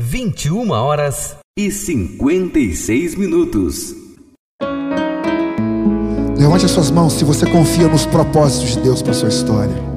21h56. Levante as suas mãos se você confia nos propósitos de Deus para a sua história.